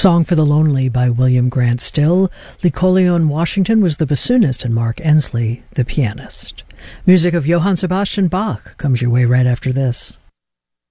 Song for the Lonely by William Grant Still. Lee Collion Washington was the bassoonist and Mark Ensley the pianist. Music of Johann Sebastian Bach comes your way right after this.